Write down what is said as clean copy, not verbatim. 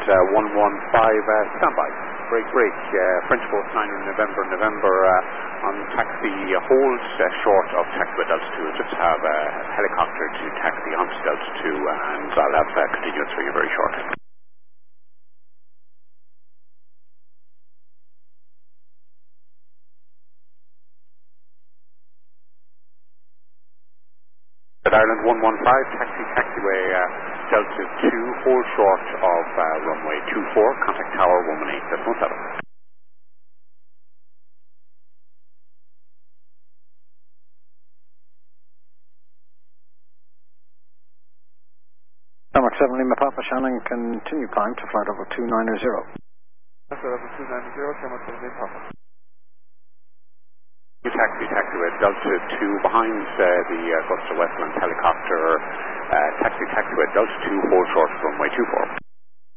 standby. Break, French course 9 November, on taxi hold short of taxiway Delta 2. Just have a helicopter to taxi onto Delta 2, and I'll have continuance for you very shortly. At Ireland 115, taxiway Delta 2, hold short of runway 24, contact tower 118.7. Number 7 Lima Papa Shannon, continue climb to flight over 290. Flight over 290, Camel 7 Lima Papa. Taxiway Delta 2 behind the Augusta Westland helicopter. Taxiway Delta 2, hold short